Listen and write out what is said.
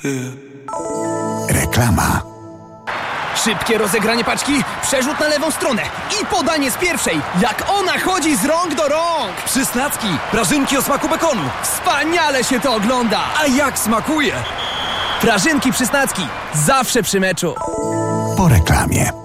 Reklama. Szybkie rozegranie paczki, przerzut na lewą stronę i podanie z pierwszej. Jak ona chodzi z rąk do rąk! Przysnacki, prażynki o smaku bekonu. Wspaniale się to ogląda! A jak smakuje! Prażynki Przysnacki, zawsze przy meczu. Po reklamie.